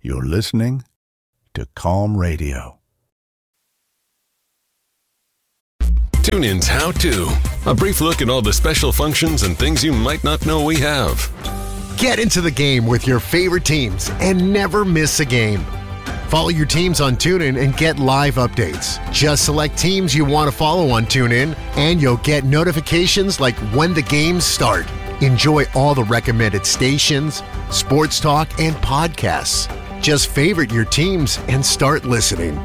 You're listening to Calm Radio. TuneIn's How To. A brief look at all the special functions and things you might not know we have. Get into the game with your favorite teams and never miss a game. Follow your teams on TuneIn and get live updates. Just select teams you want to follow on TuneIn, and you'll get notifications like when the games start. Enjoy all the recommended stations, sports talk, and podcasts. Just favorite your teams and start listening.